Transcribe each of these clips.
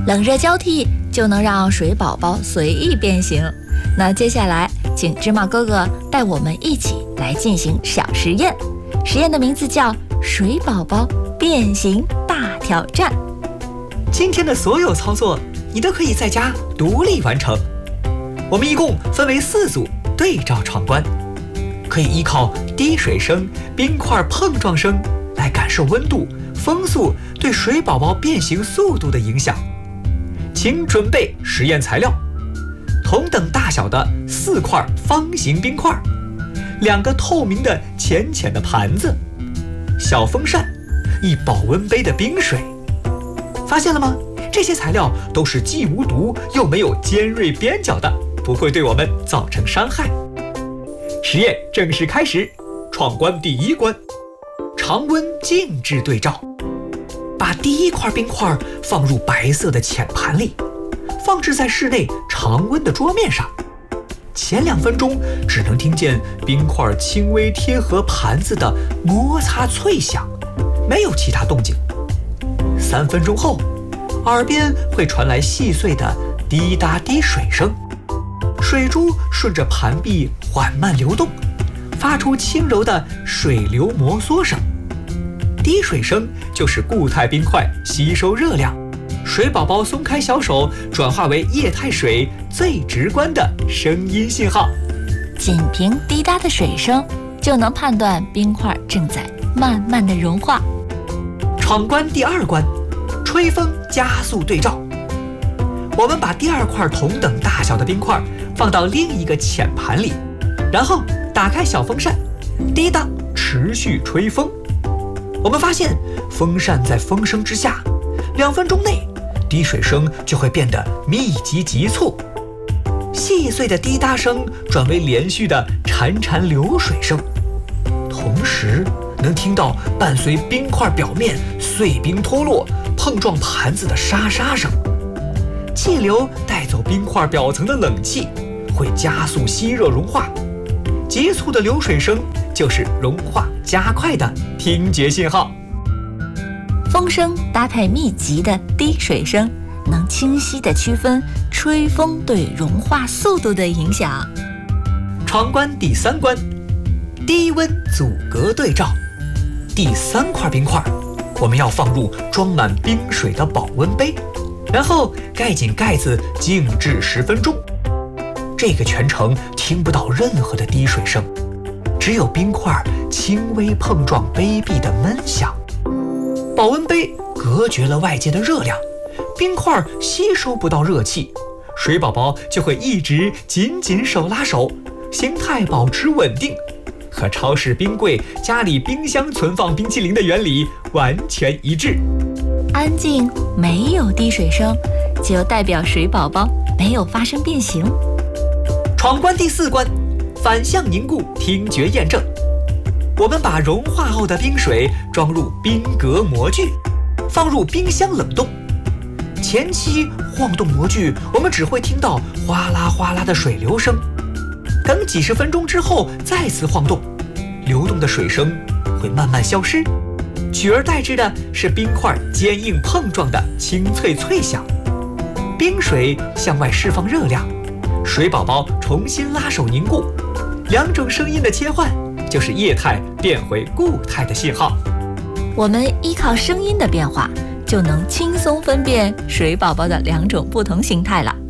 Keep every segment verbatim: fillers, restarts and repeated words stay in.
冷热交替就能让水宝宝随意变形。那接下来，请芝麻哥哥带我们一起来进行小实验。实验的名字叫水宝宝变形大挑战。 今天的所有操作，你都可以在家独立完成。我们一共分为四组对照闯关，可以依靠滴水声、冰块碰撞声来感受温度、风速对水宝宝变形速度的影响。请准备实验材料：同等大小的四块方形冰块，两个透明的浅浅的盘子，小风扇，一保温杯的冰水。发现了吗？这些材料都是既无毒又没有尖锐边角的，不会对我们造成伤害。实验正式开始，闯关第一关，常温静置对照。把第一块冰块放入白色的浅盘里，放置在室内常温的桌面上。前两分钟只能听见冰块轻微贴合盘子的摩擦脆响，没有其他动静。三分钟后，耳边会传来细碎的滴答滴水声，水珠顺着盘壁缓慢流动，发出轻柔的水流摩挲声。滴水声就是固态冰块吸收热量，水宝宝松开小手转化为液态水最直观的声音信号。 仅凭滴答的水声就能判断冰块正在慢慢的融化。 闯关第二关，吹风加速对照。我们把第二块同等大小的冰块放到另一个浅盘里，然后打开小风扇，滴答持续吹风。我们发现风扇在风声之下，两分钟内滴水声就会变得密集急促，细碎的滴答声转为连续的潺潺流水声，同时能听到伴随冰块表面碎冰脱落、碰撞盘子的沙沙声。气流带走冰块表层的冷气，会加速吸热融化。急促的流水声就是融化加快的听觉信号。 风声搭配密集的滴水声，能清晰地区分吹风对融化速度的影响。 闯关第三关，低温阻隔对照。第三块冰块，我们要放入装满冰水的保温杯，然后盖紧盖子静置十分钟。这个全程听不到任何的滴水声，只有冰块轻微碰撞杯壁的闷响。保温杯隔绝了外界的热量，冰块吸收不到热气，水宝宝就会一直紧紧手拉手，形态保持稳定，和超市冰柜、家里冰箱存放冰淇淋的原理完全一致。 安静，没有滴水声，就代表水宝宝没有发生变形。 闯关第四关，反向凝固听觉验证。我们把融化后的冰水装入冰格模具，放入冰箱冷冻。前期晃动模具，我们只会听到哗啦哗啦的水流声。等几十分钟之后再次晃动，流动的水声会慢慢消失，取而代之的是冰块坚硬碰撞的清脆脆响。冰水向外释放热量，水宝宝重新拉手凝固，两种声音的切换就是液态变回固态的信号。 我们依靠声音的变化，就能轻松分辨水宝宝的两种不同形态了。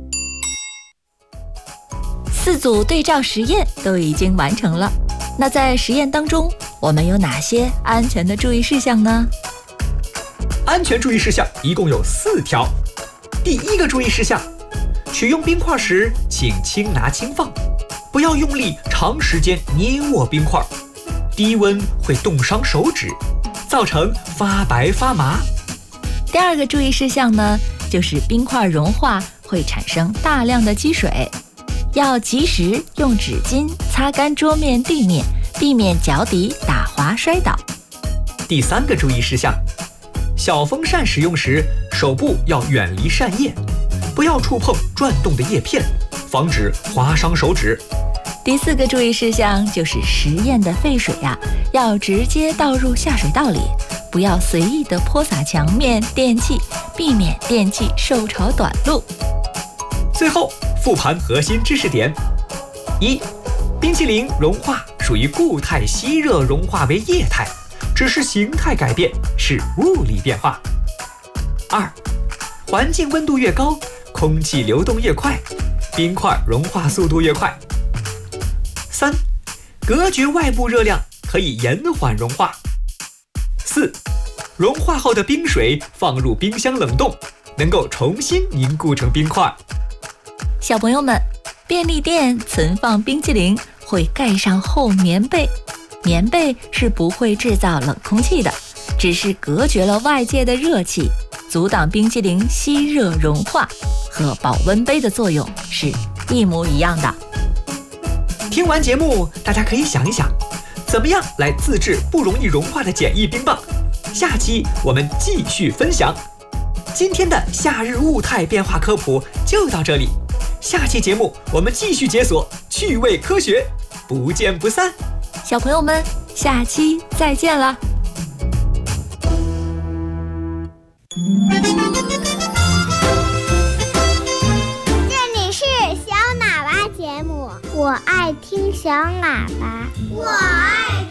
四组对照实验都已经完成了，那在实验当中，我们有哪些安全的注意事项呢？ 安全注意事项一共有四条。第一个注意事项，取用冰块时请轻拿轻放，不要用力长时间捏握冰块，低温会冻伤手指，造成发白发麻。 第二个注意事项呢，就是冰块融化会产生大量的积水，要及时用纸巾擦干桌面地面，避免脚底打滑摔倒。 第三个注意事项，小风扇使用时手部要远离扇叶，不要触碰转动的叶片，防止划伤手指。 第四个注意事项就是实验的废水呀、啊，要直接倒入下水道里， 不要随意的泼洒墙面电器，避免电器受潮短路。 最后复盘核心知识点：一、冰淇淋融化属于固态吸热融化为液态，只是形态改变，是物理变化。二、环境温度越高，空气流动越快，冰块融化速度越快。三、隔绝外部热量可以延缓融化。四、融化后的冰水放入冰箱冷冻，能够重新凝固成冰块。 小朋友们，便利店存放冰淇淋会盖上厚棉被，棉被是不会制造冷空气的，只是隔绝了外界的热气，阻挡冰淇淋吸热融化，和保温杯的作用是一模一样的。 听完节目，大家可以想一想，怎么样来自制不容易融化的简易冰棒？下期我们继续分享。今天的夏日物态变化科普就到这里，下期节目我们继续解锁趣味科学，不见不散。 小朋友们，下期再见了。 这里是小喇叭节目，我爱听小喇叭，我爱